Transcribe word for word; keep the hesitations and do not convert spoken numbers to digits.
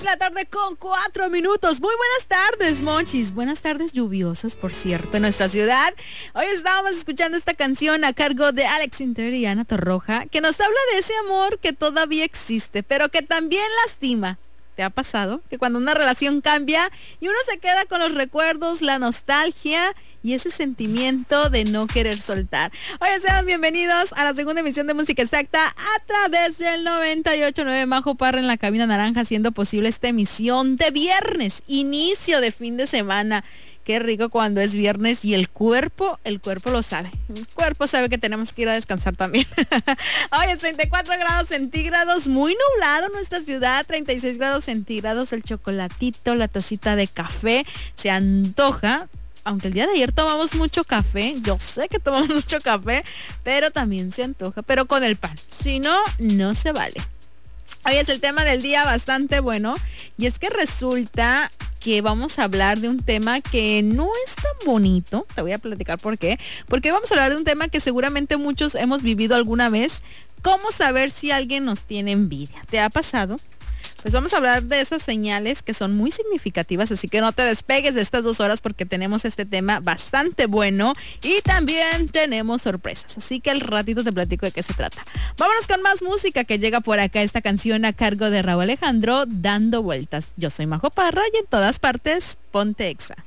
la tarde con cuatro minutos. Muy buenas tardes, monchis. Buenas tardes lluviosas, por cierto, en nuestra ciudad. Hoy estábamos escuchando esta canción a cargo de Alex Intero y Ana Torroja, que nos habla de ese amor que todavía existe, pero que también lastima. ¿Te ha pasado? Que cuando una relación cambia y uno se queda con los recuerdos, la nostalgia y ese sentimiento de no querer soltar. Oye, sean bienvenidos a la segunda emisión de Música Exacta a través del noventa y ocho punto nueve. Majo Parra en la cabina naranja, haciendo posible esta emisión de viernes, inicio de fin de semana. Qué rico cuando es viernes y el cuerpo, el cuerpo lo sabe. El cuerpo sabe que tenemos que ir a descansar también. Oye, treinta y cuatro grados centígrados, muy nublado en nuestra ciudad, treinta y seis grados centígrados, el chocolatito, la tacita de café, se antoja. Aunque el día de ayer tomamos mucho café, yo sé que tomamos mucho café, pero también se antoja, pero con el pan. Si no, no se vale. Hoy es el tema del día bastante bueno, y es que resulta que vamos a hablar de un tema que no es tan bonito. Te voy a platicar por qué. Porque vamos a hablar de un tema que seguramente muchos hemos vivido alguna vez. ¿Cómo saber si alguien nos tiene envidia? ¿Te ha pasado? Pues vamos a hablar de esas señales que son muy significativas, así que no te despegues de estas dos horas porque tenemos este tema bastante bueno y también tenemos sorpresas, así que al ratito te platico de qué se trata. Vámonos con más música que llega por acá, esta canción a cargo de Raúl Alejandro, Dando Vueltas. Yo soy Majo Parra y en todas partes, ponte Exa.